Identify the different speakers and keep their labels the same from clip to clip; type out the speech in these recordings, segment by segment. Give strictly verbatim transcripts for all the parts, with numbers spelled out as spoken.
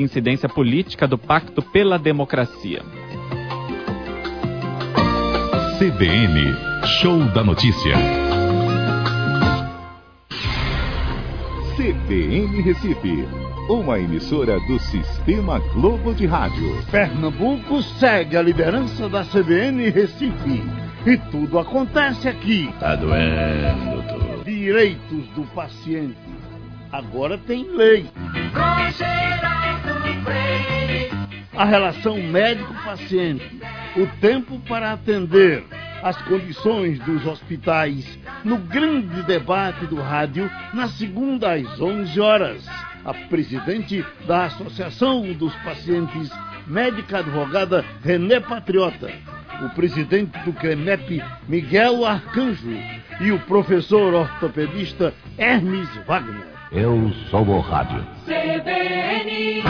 Speaker 1: incidência política do Pacto pela Democracia.
Speaker 2: C B N, Show da Notícia. C B N Recife, uma emissora do Sistema Globo de Rádio.
Speaker 3: Pernambuco segue a liderança da C B N Recife. E tudo acontece aqui.
Speaker 4: Tá doendo, doutor.
Speaker 3: Direitos do paciente. Agora tem lei. A relação médico-paciente. O tempo para atender. As condições dos hospitais. No grande debate do rádio, na segunda às onze horas. A presidente da Associação dos Pacientes, médica advogada René Patriota. O presidente do CREMEP, Miguel Arcanjo. E o professor ortopedista Hermes Wagner.
Speaker 5: Eu sou o rádio.
Speaker 6: C B N.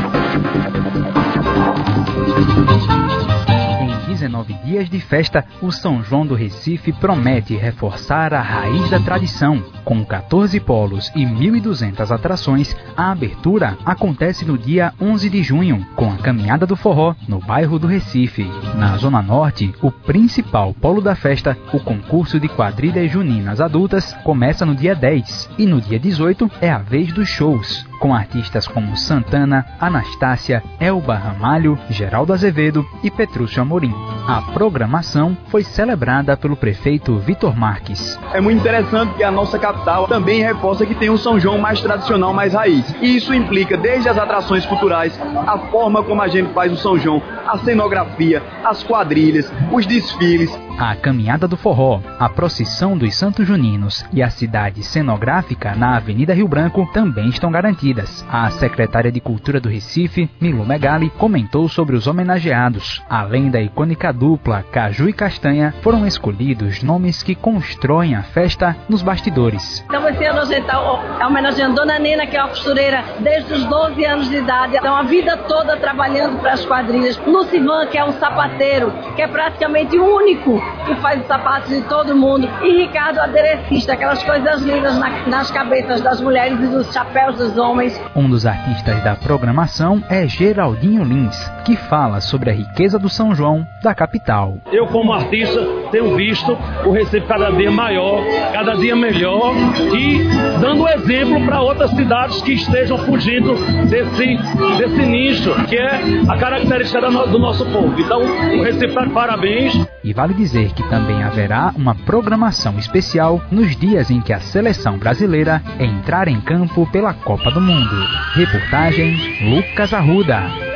Speaker 7: Em dezenove dias de festa, o São João do Recife promete reforçar a raiz da tradição. Com quatorze polos e mil e duzentas atrações, a abertura acontece no dia onze de junho, com a Caminhada do Forró, no bairro do Recife. Na Zona Norte, o principal polo da festa, o concurso de quadrilhas juninas adultas, começa no dia dez. E no dia dezoito é a vez dos shows, com artistas como Santana, Anastácia, Elba Ramalho, Geraldo Azevedo e Petrúcio Amorim. A programação foi celebrada pelo prefeito Vitor Marques.
Speaker 8: É muito interessante que a nossa capital também reforça que tem um São João mais tradicional, mais raiz. E isso implica desde as atrações culturais, a forma como a gente faz o São João, a cenografia, as quadrilhas, os desfiles.
Speaker 7: A Caminhada do Forró, a procissão dos Santos Juninos e a cidade cenográfica na Avenida Rio Branco também estão garantidas. A secretária de Cultura do Recife, Milu Megali, comentou sobre os homenageados. Além da icônica dupla Caju e Castanha, foram escolhidos nomes que constroem a festa nos bastidores.
Speaker 9: Então esse ano a gente está homenageando Dona Nena, que é uma costureira desde os doze anos de idade, então a vida toda trabalhando para as quadrilhas. Lucivan, que é um sapateiro, que é praticamente o único que faz os sapatos de todo mundo. E Ricardo, aderecista, aquelas coisas lindas na, nas cabeças das mulheres e dos chapéus dos homens.
Speaker 7: Um dos artistas da programação é Geraldinho Lins, que fala sobre a riqueza do São João da capital.
Speaker 10: Eu, como artista, tenho visto o Recife cada dia maior, cada dia melhor e dando exemplo para outras cidades que estejam fugindo desse, desse nicho, que é a característica do nosso povo. Então, o Recife está de parabéns.
Speaker 7: E vale dizer que também haverá uma programação especial nos dias em que a seleção brasileira entrar em campo pela Copa do Mundo. Reportagem Lucas Arruda.